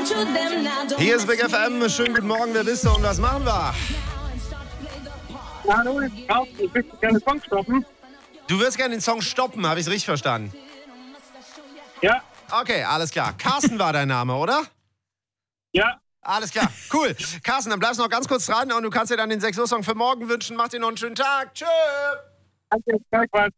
Hier ist Big FM. Schönen guten Morgen, wer bist du und was machen wir? Hallo, ich möchte gerne den Song stoppen. Du wirst gerne den Song stoppen, habe ich es richtig verstanden? Ja. Okay, alles klar. Carsten war dein Name, oder? Ja. Alles klar, cool. Carsten, dann bleibst du noch ganz kurz dran und du kannst dir dann den 6 Uhr Song für morgen wünschen. Mach dir noch einen schönen Tag. Tschö. Danke, gleichfalls.